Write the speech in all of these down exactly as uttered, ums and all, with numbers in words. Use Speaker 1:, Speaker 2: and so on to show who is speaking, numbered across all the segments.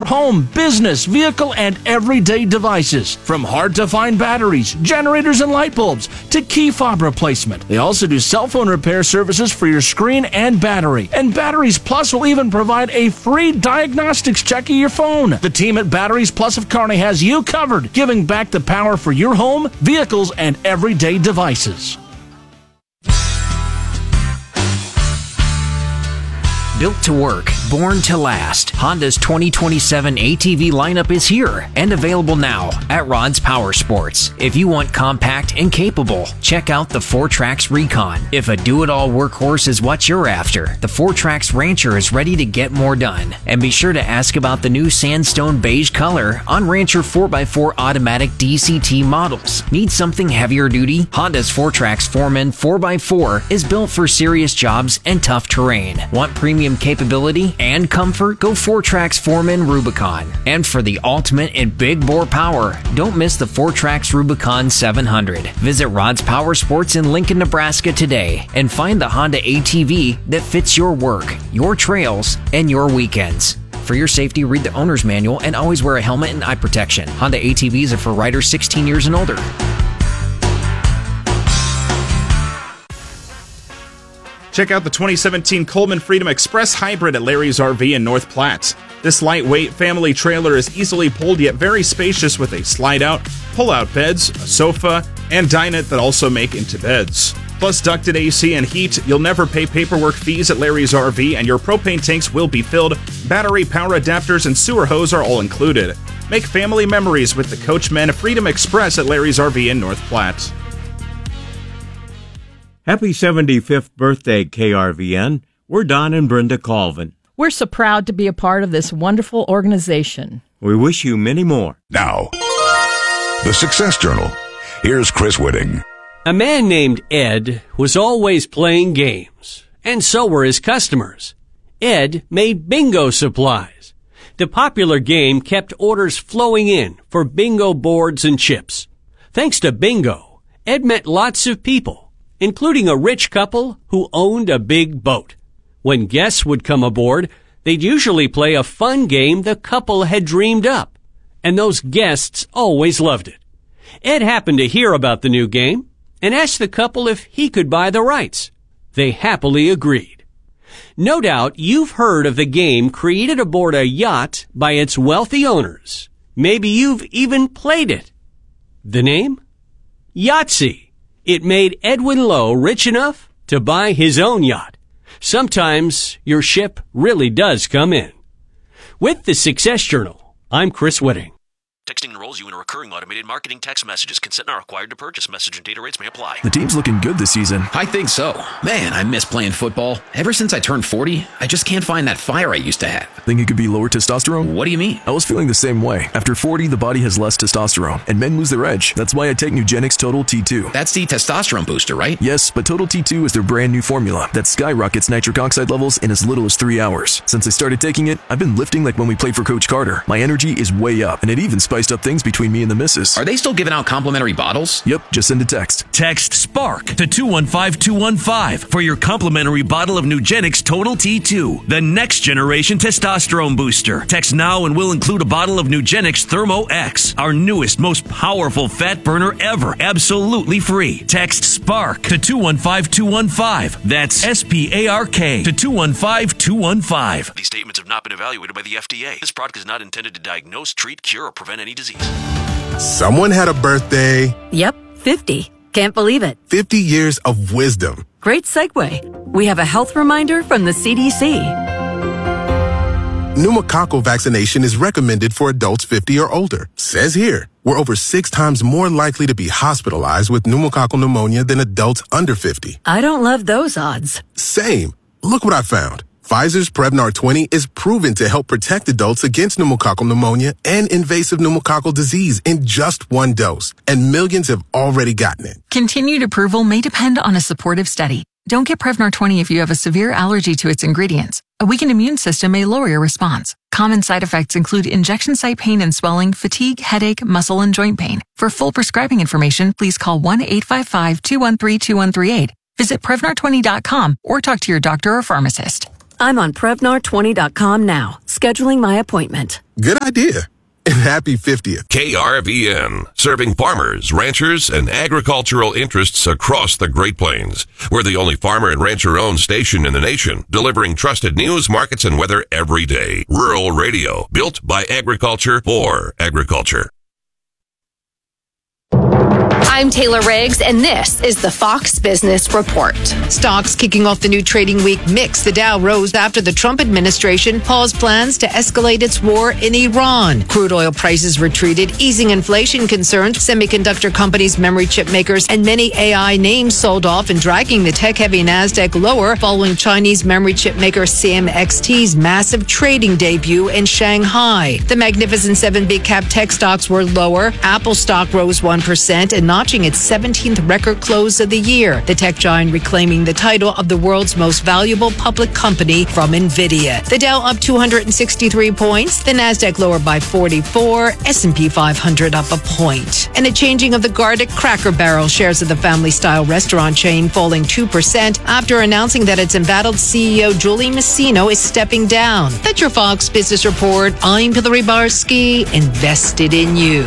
Speaker 1: home, business, vehicle, and everyday devices. From hard-to-find batteries, generators, and light bulbs to key fob replacement. They also do cell phone repair services for your screen and battery. And Batteries Plus will even provide a free diagnostics check of your phone. The team at Batteries Plus of Kearney has you covered, giving back the power for your home, vehicles, and everyday devices.
Speaker 2: Built to work, born to last, Honda's twenty twenty-seven A T V lineup is here and available now at Rod's Power Sports. If you want compact and capable, check out the four Trax Recon. If a do-it-all workhorse is what you're after, the four Trax Rancher is ready to get more done. And be sure to ask about the new sandstone beige color on Rancher four by four automatic D C T models. Need something heavier duty? Honda's four Trax Foreman four by four is built for serious jobs and tough terrain. Want premium capability and comfort? Go four Trax Foreman Rubicon. And for the ultimate in big bore power, don't miss the four Trax Rubicon seven hundred. Visit Rod's Power Sports in Lincoln, Nebraska today and find the Honda A T V that fits your work, your trails, and your weekends. For your safety, read the owner's manual and always wear a helmet and eye protection. Honda A T Vs are for riders sixteen years and older.
Speaker 3: Check out the twenty seventeen Coleman Freedom Express Hybrid at Larry's R V in North Platte. This lightweight family trailer is easily pulled yet very spacious with a slide-out, pull-out beds, a sofa, and dinette that also make into beds. Plus ducted A C and heat, you'll never pay paperwork fees at Larry's R V, and your propane tanks will be filled. Battery, power adapters, and sewer hose are all included. Make family memories with the Coachmen Freedom Express at Larry's R V in North Platte.
Speaker 4: Happy seventy-fifth birthday, K R V N. We're Don and Brenda Colvin.
Speaker 5: We're so proud to be a part of this wonderful organization.
Speaker 4: We wish you many more.
Speaker 6: Now, the Success Journal. Here's Chris Whitting.
Speaker 7: A man named Ed was always playing games, and so were his customers. Ed made bingo supplies. The popular game kept orders flowing in for bingo boards and chips. Thanks to bingo, Ed met lots of people, including a rich couple who owned a big boat. When guests would come aboard, they'd usually play a fun game the couple had dreamed up, and those guests always loved it. Ed happened to hear about the new game and asked the couple if he could buy the rights. They happily agreed. No doubt you've heard of the game created aboard a yacht by its wealthy owners. Maybe you've even played it. The name? Yahtzee. It made Edwin Lowe rich enough to buy his own yacht. Sometimes your ship really does come in. With the Success Journal, I'm Chris Whitting.
Speaker 8: Texting enrolls you in a recurring automated marketing text messages. Consent not required to purchase. Message and data rates may apply.
Speaker 9: The team's looking good this season.
Speaker 10: I think so. Man, I miss playing football. Ever since I turned forty, I just can't find that fire I used to have.
Speaker 9: Think it could be lower testosterone?
Speaker 10: What do you mean?
Speaker 9: I was feeling the same way. After forty, the body has less testosterone, and men lose their edge. That's why I take Nugenix Total T two.
Speaker 10: That's the testosterone booster, right?
Speaker 9: Yes, but Total T two is their brand new formula that skyrockets nitric oxide levels in as little as three hours. Since I started taking it, I've been lifting like when we played for Coach Carter. My energy is way up, and it even spiced up things between me and the missus.
Speaker 10: Are they still giving out complimentary bottles?
Speaker 9: Yep, just send a text.
Speaker 11: Text SPARK to two one five two one five for your complimentary bottle of Nugenix Total T two, the next generation testosterone booster. Text now and we'll include a bottle of Nugenix Thermo X, our newest, most powerful fat burner ever, absolutely free. Text SPARK to two one five two one five. That's S P A R K to two one five two one five.
Speaker 8: These statements have not been evaluated by the F D A. This product is not intended to diagnose, treat, cure, or prevent any disease.
Speaker 12: Someone had a birthday.
Speaker 13: Yep, fifty. Can't believe it.
Speaker 12: fifty years of wisdom.
Speaker 13: Great segue. We have a health reminder from the C D C.
Speaker 12: Pneumococcal vaccination is recommended for adults fifty or older. Says here, we're over six times more likely to be hospitalized with pneumococcal pneumonia than adults under fifty.
Speaker 13: I don't love those odds.
Speaker 12: Same. Look what I found. Pfizer's Prevnar twenty is proven to help protect adults against pneumococcal pneumonia and invasive pneumococcal disease in just one dose, and millions have already gotten it.
Speaker 14: Continued approval may depend on a supportive study. Don't get Prevnar twenty if you have a severe allergy to its ingredients. A weakened immune system may lower your response. Common side effects include injection site pain and swelling, fatigue, headache, muscle, and joint pain. For full prescribing information, please call one eight five five, two one three, two one three eight. Visit Prevnar twenty dot com or talk to your doctor or pharmacist.
Speaker 13: I'm on Prevnar twenty dot com now, scheduling my appointment.
Speaker 12: Good idea. And happy fiftieth.
Speaker 6: K R V N, serving farmers, ranchers, and agricultural interests across the Great Plains. We're the only farmer and rancher-owned station in the nation, delivering trusted news, markets, and weather every day. Rural radio, built by agriculture for agriculture.
Speaker 15: I'm Taylor Riggs, and this is the Fox Business Report.
Speaker 16: Stocks kicking off the new trading week mixed. The Dow rose after the Trump administration paused plans to escalate its war in Iran. Crude oil prices retreated, easing inflation concerns. Semiconductor companies, memory chip makers, and many A I names sold off and dragging the tech-heavy NASDAQ lower following Chinese memory chip maker C M X T's massive trading debut in Shanghai. The Magnificent Seven big-cap tech stocks were lower. Apple stock rose one percent and notching its seventeenth record close of the year. The tech giant reclaiming the title of the world's most valuable public company from NVIDIA. The Dow up two hundred sixty-three points. The NASDAQ lower by forty-four. S and P five hundred up a point. And a changing of the guard at Cracker Barrel. Shares of the family-style restaurant chain falling two percent after announcing that its embattled C E O Julie Masino is stepping down. That's your Fox Business Report. I'm Hillary Barsky, invested in you.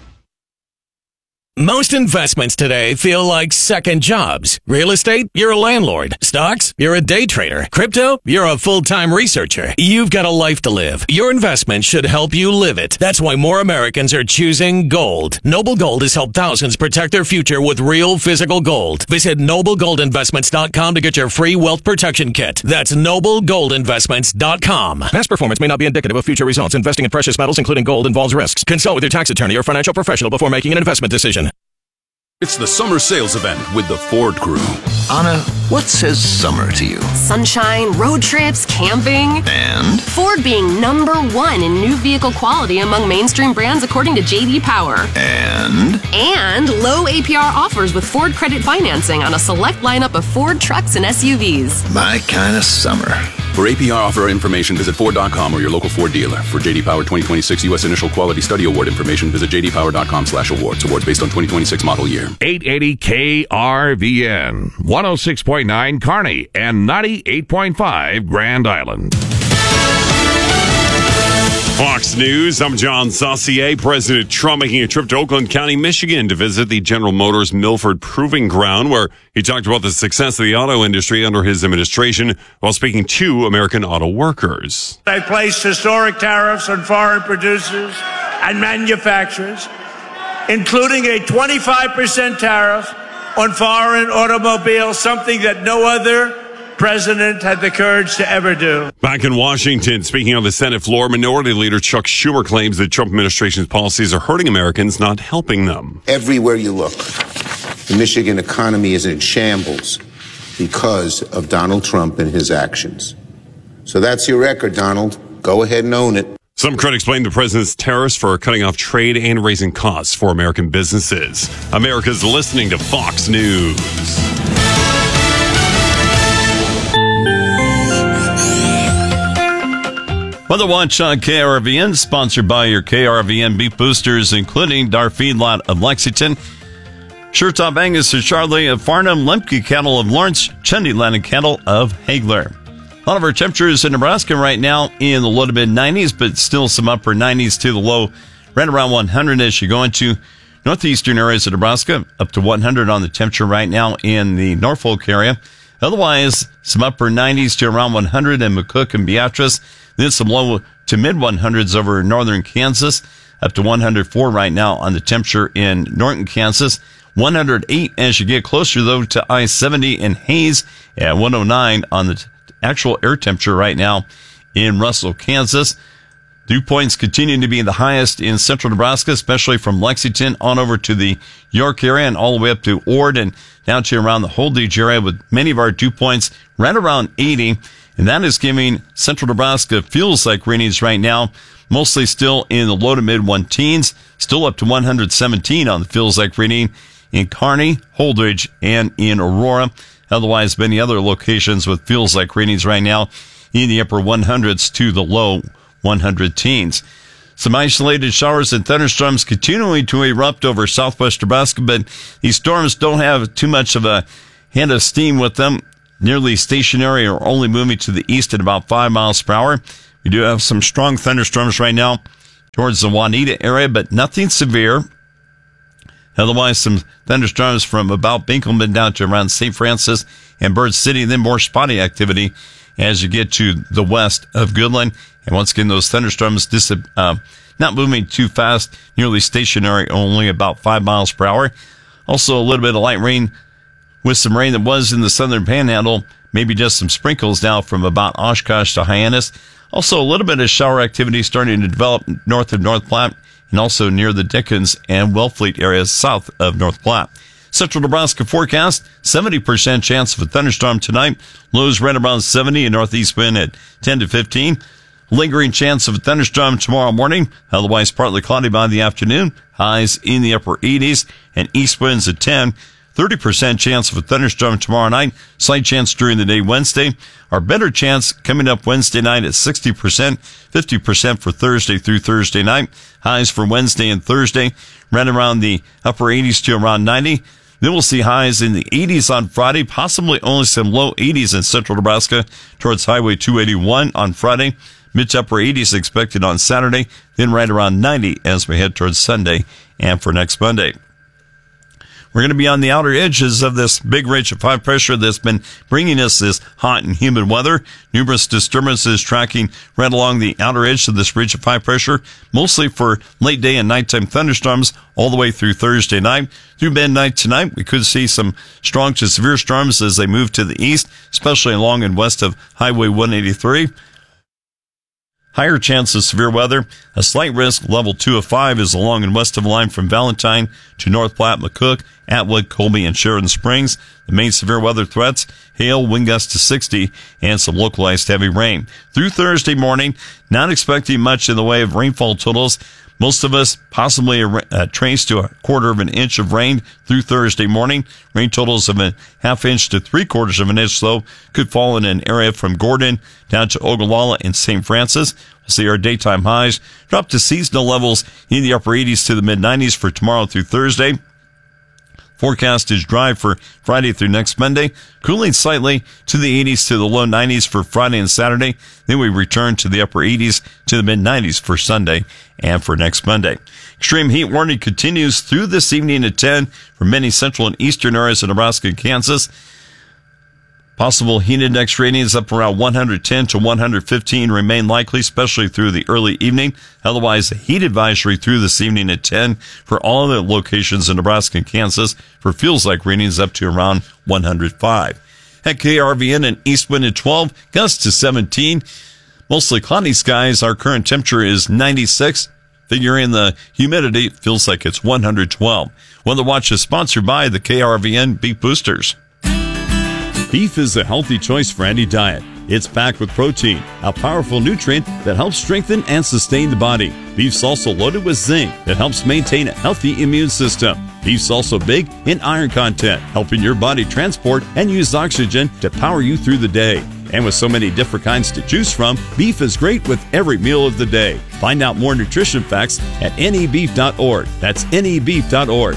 Speaker 17: Most investments today feel like second jobs. Real estate, you're a landlord. Stocks, you're a day trader. Crypto, you're a full-time researcher. You've got a life to live. Your investment should help you live it. That's why more Americans are choosing gold. Noble Gold has helped thousands protect their future with real physical gold. Visit noble gold investments dot com to get your free wealth protection kit. That's noble gold investments dot com.
Speaker 18: Past performance may not be indicative of future results. Investing in precious metals, including gold, involves risks. Consult with your tax attorney or financial professional before making an investment decision.
Speaker 19: It's the summer sales event with the Ford crew.
Speaker 20: Anna, what says summer to you?
Speaker 15: Sunshine, road trips, camping.
Speaker 20: And?
Speaker 15: Ford being number one in new vehicle quality among mainstream brands according to J D Power.
Speaker 20: And?
Speaker 15: And low A P R offers with Ford credit financing on a select lineup of Ford trucks and S U Vs.
Speaker 20: My kind of summer.
Speaker 19: For A P R offer information, visit Ford dot com or your local Ford dealer. For J D Power twenty twenty-six U S Initial Quality Study Award information, visit j d power dot com slash awards. Awards based on twenty twenty-six model year.
Speaker 6: eight eighty K R V N, one oh six point nine Kearney, and ninety-eight point five Grand Island.
Speaker 21: Fox News, I'm John Saucier. President Trump making a trip to Oakland County, Michigan to visit the General Motors Milford Proving Ground, where he talked about the success of the auto industry under his administration while speaking to American auto workers.
Speaker 22: They placed historic tariffs on foreign producers and manufacturers, including a twenty-five percent tariff on foreign automobiles, something that no other president had the courage to ever do.
Speaker 21: Back in Washington, speaking on the Senate floor, Minority Leader Chuck Schumer claims the Trump administration's policies are hurting Americans, not helping them.
Speaker 23: Everywhere you look, the Michigan economy is in shambles because of Donald Trump and his actions. So that's your record, Donald. Go ahead and own it.
Speaker 21: Some critics blame the president's tariffs for cutting off trade and raising costs for American businesses. America's listening to Fox News.
Speaker 24: Weather Watch on K R V N, sponsored by your K R V N beef boosters, including Dar Feedlot of Lexington, Sure-Top Angus of Charlie of Farnham, Lemke Cattle of Lawrence, Chundy Land Cattle of Hagler. A lot of our temperatures in Nebraska right now in the low to mid nineties, but still some upper nineties to the low, right around one hundred as you go into northeastern areas of Nebraska, up to one hundred on the temperature right now in the Norfolk area. Otherwise, some upper nineties to around one hundred in McCook and Beatrice. Then some low to mid one hundreds over northern Kansas, up to one hundred four right now on the temperature in Norton, Kansas. one hundred eight as you get closer, though, to I seventy in Hayes, at one oh nine on the t- actual air temperature right now in Russell, Kansas. Dew points continuing to be the highest in central Nebraska, especially from Lexington on over to the York area and all the way up to Ord and down to around the Holdridge area, with many of our dew points right around eighty. And that is giving central Nebraska feels like readings right now, mostly still in the low to mid one teens, still up to one hundred seventeen on the feels like reading in Kearney, Holdridge, and in Aurora. Otherwise, many other locations with feels like readings right now in the upper one hundreds to the low one hundred teens. Some isolated showers and thunderstorms continuing to erupt over southwest Nebraska, but these storms don't have too much of a hand of steam with them. nearly stationary or only moving to the east at about five miles per hour. We do have some strong thunderstorms right now towards the Juanita area, but nothing severe. Otherwise, some thunderstorms from about Binkelman down to around Saint Francis and Bird City, and then more spotty activity as you get to the west of Goodland. And once again, those thunderstorms dis- uh, not moving too fast, nearly stationary, only about five miles per hour. Also, a little bit of light rain with some rain that was in the southern panhandle, maybe just some sprinkles now from about Oshkosh to Hyannis. Also, a little bit of shower activity starting to develop north of North Platte and also near the Dickens and Wellfleet areas south of North Platte. Central Nebraska forecast, seventy percent chance of a thunderstorm tonight. Lows right around seventy and northeast wind at ten to fifteen. Lingering chance of a thunderstorm tomorrow morning. Otherwise, partly cloudy by the afternoon. Highs in the upper eighties and east winds at ten. thirty percent chance of a thunderstorm tomorrow night. Slight chance during the day Wednesday. Our better chance coming up Wednesday night at sixty percent, fifty percent for Thursday through Thursday night. Highs for Wednesday and Thursday right around the upper eighties to around ninety. Then we'll see highs in the eighties on Friday, possibly only some low eighties in central Nebraska towards Highway two eighty-one on Friday. Mid to upper eighties expected on Saturday, then right around ninety as we head towards Sunday and for next Monday. We're going to be on the outer edges of this big ridge of high pressure that's been bringing us this hot and humid weather. Numerous disturbances tracking right along the outer edge of this ridge of high pressure, mostly for late day and nighttime thunderstorms all the way through Thursday night. Through midnight tonight, we could see some strong to severe storms as they move to the east, especially along and west of Highway one eighty-three. Higher chance of severe weather. A slight risk, level two of five, is along and west of the line from Valentine to North Platte, McCook, Atwood, Colby, and Sheridan Springs. The main severe weather threats, hail, wind gusts to sixty, and some localized heavy rain. Through Thursday morning, not expecting much in the way of rainfall totals. Most of us possibly a trace to a quarter of an inch of rain through Thursday morning. Rain totals of a half inch to three quarters of an inch, though, could fall in an area from Gordon down to Ogallala and Saint Francis. We'll see our daytime highs drop to seasonal levels in the upper eighties to the mid nineties for tomorrow through Thursday. Forecast is dry for Friday through next Monday, cooling slightly to the eighties to the low nineties for Friday and Saturday. Then we return to the upper eighties to the mid nineties for Sunday and for next Monday. Extreme heat warning continues through this evening at ten for many central and eastern areas of Nebraska and Kansas. Possible heat index ratings up around one hundred ten to one hundred fifteen remain likely, especially through the early evening. Otherwise, a heat advisory through this evening at ten for all the locations in Nebraska and Kansas for feels like readings up to around one hundred five. At K R V N, an east wind at twelve, gusts to seventeen. Mostly cloudy skies. Our current temperature is ninety-six. Figuring the humidity, feels like it's one hundred twelve. Weather Watch is sponsored by the K R V N Beef Boosters.
Speaker 4: Beef is a healthy choice for any diet. It's packed with protein, a powerful nutrient that helps strengthen and sustain the body. Beef's also loaded with zinc that helps maintain a healthy immune system. Beef's also big in iron content, helping your body transport and use oxygen to power you through the day. And with so many different kinds to choose from, beef is great with every meal of the day. Find out more nutrition facts at N E beef dot org. That's N E beef dot org.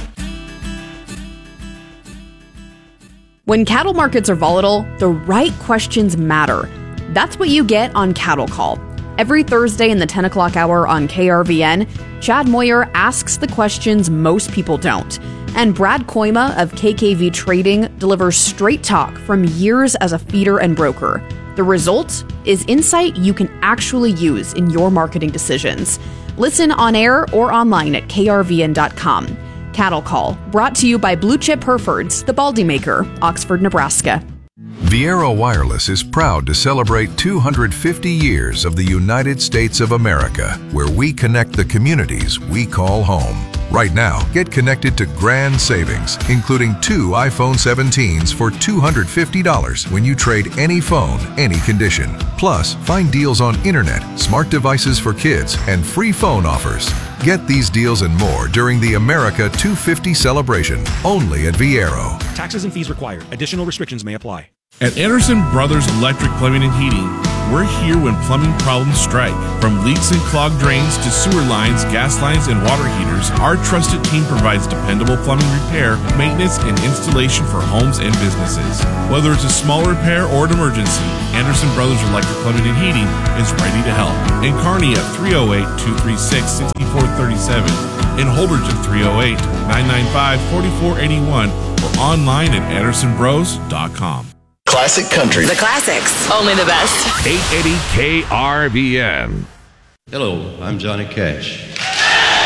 Speaker 1: When cattle markets are volatile, the right questions matter. That's what you get on Cattle Call. Every Thursday in the ten o'clock hour on K R V N, Chad Moyer asks the questions most people don't. And Brad Koima of K K V Trading delivers straight talk from years as a feeder and broker. The result is insight you can actually use in your marketing decisions. Listen on air or online at K R V N dot com. Cattle Call, brought to you by Blue Chip Herefords, the Baldy Maker, Oxford, Nebraska.
Speaker 2: Viaero Wireless is proud to celebrate two hundred fifty years of the United States of America, where we connect the communities we call home. Right now, get connected to grand savings, including two iPhone seventeens for two hundred fifty dollars when you trade any phone, any condition. Plus, find deals on internet, smart devices for kids, and free phone offers. Get these deals and more during the America two fifty celebration, only at Viaero.
Speaker 18: Taxes and fees required. Additional restrictions may apply.
Speaker 3: At Anderson Brothers Electric Plumbing and Heating, We're here when plumbing problems strike. From leaks and clogged drains to sewer lines, gas lines, and water heaters, our trusted team provides dependable plumbing repair, maintenance, and installation for homes and businesses. Whether it's a small repair or an emergency, Anderson Brothers Electric Plumbing and Heating is ready to help. In Kearney at three oh eight, two three six, six four three seven, in Holdridge at three oh eight, nine nine five, four four eight one, or online at anderson bros dot com.
Speaker 20: Classic country.
Speaker 5: The classics. Only the best.
Speaker 7: eight eighty K R V N.
Speaker 10: Hello, I'm Johnny Cash.